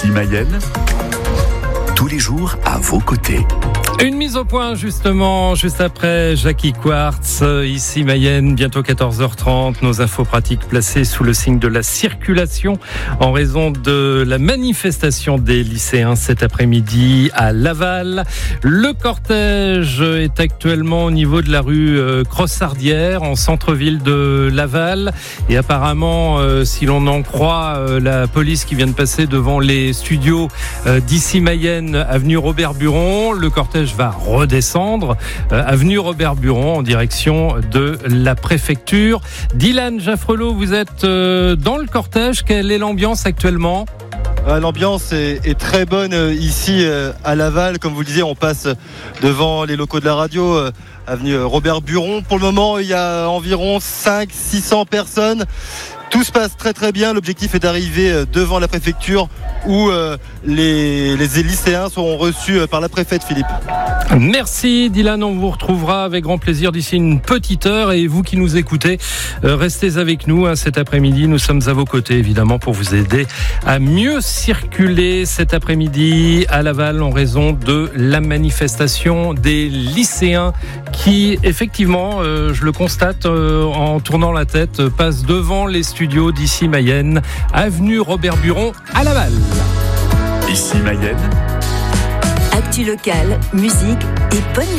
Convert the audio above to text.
Mayenne, tous les jours à vos côtés. Une mise au point justement, juste après Jackie Quartz, ici Mayenne, bientôt 14h30. Nos infos pratiques placées sous le signe de la circulation en raison de la manifestation des lycéens cet après-midi à Laval. Le cortège est actuellement au niveau de la rue Crossardière, en centre-ville de Laval. Et apparemment, si l'on en croit la police qui vient de passer devant les studios d'ici Mayenne, avenue Robert-Buron, le cortège va redescendre avenue Robert-Buron en direction de la préfecture. Dylan Jaffrelot, vous êtes dans le cortège. Quelle est l'ambiance actuellement ? L'ambiance est très bonne ici à Laval. Comme vous le disiez, on passe devant les locaux de la radio, avenue Robert-Buron. Pour le moment, il y a environ 500-600 personnes. Tout se passe très très bien. L'objectif est d'arriver devant la préfecture où les lycéens seront reçus par la préfète, Philippe. Merci Dylan, on vous retrouvera avec grand plaisir d'ici une petite heure. Et vous qui nous écoutez, restez avec nous cet après-midi. Nous sommes à vos côtés évidemment pour vous aider à mieux circuler cet après-midi à Laval en raison de la manifestation des lycéens qui effectivement, je le constate en tournant la tête, passent devant les studios d'ici Mayenne, avenue Robert-Buron à Laval. Ici Mayenne, actu locale, musique et bonne